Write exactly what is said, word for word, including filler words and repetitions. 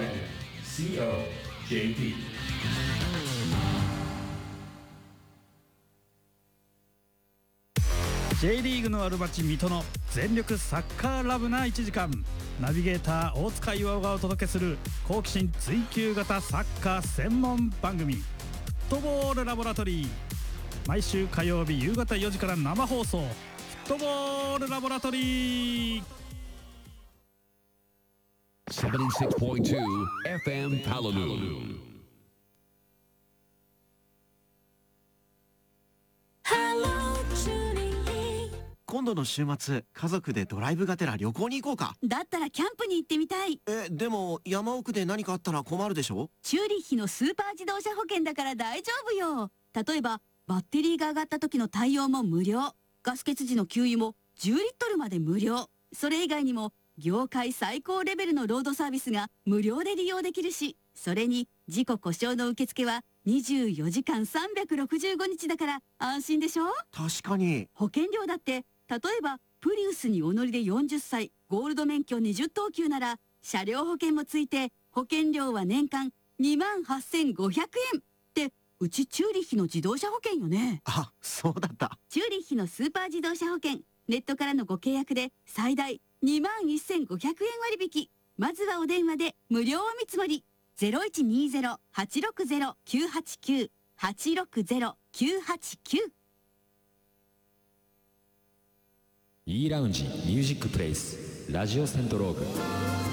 シーオージェーティー。 J リーグのある町水戸の全力サッカーラブないちじかん、ナビゲーター大塚岩尾がお届けする好奇心追求型サッカー専門番組、フットボールラボラトリー。毎週火曜日夕方よじから生放送、フットボールラボラトリー。 セブンティシックスポイントツー エフエム Palaloo。 今度の週末、家族でドライブがてら旅行に行こうか。 だったらキャンプに行ってみたい。 え、でも山奥で何かあったら困るでしょ。 チューリッヒのスーパー自動車保険だから大丈夫よ。例えばバッテリーが上がった時の対応も無料、ガス欠時の給油もじゅうリットルまで無料。それ以外にも業界最高レベルのロードサービスが無料で利用できるし、それに事故故障の受付はにじゅうよじかんさんびゃくろくじゅうごにちだから安心でしょ。 確かに。 保険料だって例えばプリウスにお乗りでよんじゅっさい、ゴールド免許にじゅっとうきゅうなら車両保険もついて保険料は年間にまんはっせんごひゃくえんって、うちチューリッヒの自動車保険よね。 あ、そうだった。 チューリッヒのスーパー自動車保険、ネットからのご契約で最大にまんせんごひゃくえん割引。まずはお電話で無料お見積もり。 ゼロいちにゼロ はちろくゼロ きゅうはちきゅう はちろくゼロ きゅうはちきゅう。 E ラウンジミュージックプレイスラジオセントローグ。